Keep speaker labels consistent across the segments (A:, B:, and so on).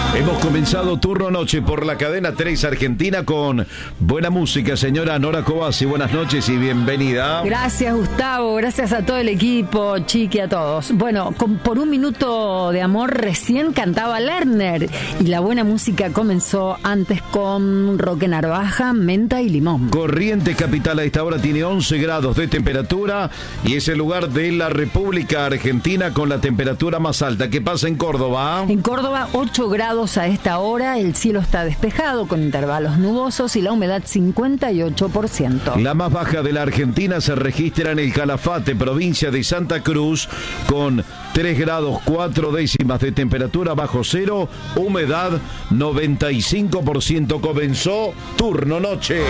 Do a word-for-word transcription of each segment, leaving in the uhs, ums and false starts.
A: Hemos comenzado Turno Noche por la cadena tres Argentina con buena música, señora Nora Cobasi. Buenas noches y bienvenida.
B: Gracias, Gustavo. Gracias a todo el equipo, Chiqui, a todos. Bueno, con, por un minuto de amor recién cantaba Lerner y la buena música comenzó antes con Roque Narvaja, Menta y Limón.
A: Corrientes Capital a esta hora tiene once grados de temperatura y es el lugar de la República Argentina con la temperatura más alta. ¿Qué pasa en Córdoba?
B: En Córdoba, ocho grados a esta hora, el cielo está despejado con intervalos nubosos y la humedad cincuenta y ocho por ciento.
A: La más baja de la Argentina se registra en el Calafate, provincia de Santa Cruz, con tres grados cuatro décimas de temperatura bajo cero, humedad noventa y cinco por ciento. Comenzó Turno Noche.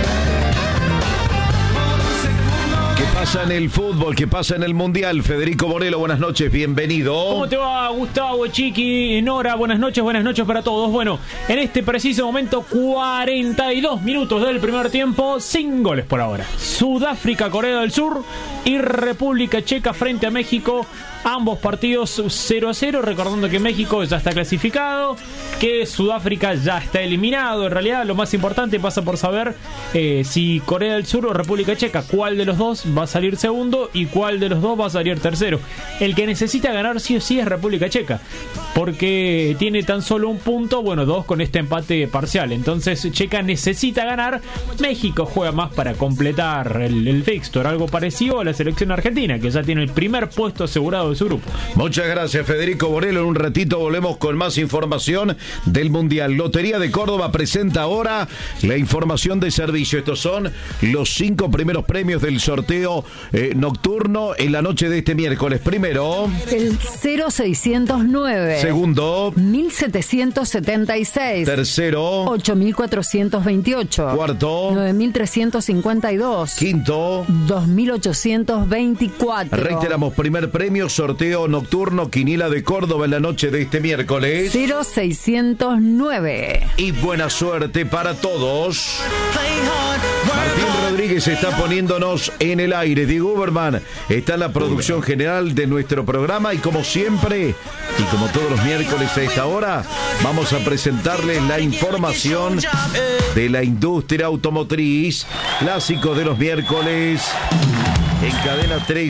A: ¿Qué pasa en el fútbol? ¿Qué pasa en el Mundial? Federico Morelo, buenas noches, bienvenido.
C: ¿Cómo te va, Gustavo, Chiqui, Nora? Buenas noches, buenas noches para todos. Bueno, en este preciso momento, cuarenta y dos minutos del primer tiempo, sin goles por ahora. Sudáfrica, Corea del Sur y República Checa frente a México. Ambos partidos cero a cero, recordando que México ya está clasificado, que Sudáfrica ya está eliminado. En realidad lo más importante pasa por saber eh, si Corea del Sur o República Checa, cuál de los dos va a salir segundo y cuál de los dos va a salir tercero. El que necesita ganar sí o sí es República Checa, porque tiene tan solo un punto, bueno, dos con este empate parcial. Entonces Checa necesita ganar. México juega más para completar el, el fixture, algo parecido a la selección argentina, que ya tiene el primer puesto asegurado de su grupo.
A: Muchas gracias, Federico Morelo. En un ratito volvemos con más información del Mundial. Lotería de Córdoba presenta ahora la información de servicio. Estos son los cinco primeros premios del sorteo eh, nocturno en la noche de este miércoles. Primero,
B: el cero seiscientos nueve.
A: Segundo,
B: mil setecientos setenta y seis.
A: Tercero,
B: ocho mil cuatrocientos veintiocho.
A: Cuarto,
B: nueve mil trescientos cincuenta y dos.
A: Quinto,
B: dos mil ochocientos veinticuatro.
A: Reiteramos, primer premio, sorteo nocturno, Quiniela de Córdoba en la noche de este miércoles.
B: cero seiscientos nueve.
A: Y buena suerte para todos. Martín Rodríguez está poniéndonos en el aire. Diego Uberman está en la producción general de nuestro programa y como siempre, y como todos los miércoles a esta hora, vamos a presentarles la información de la industria automotriz, clásico de los miércoles en Cadena tres.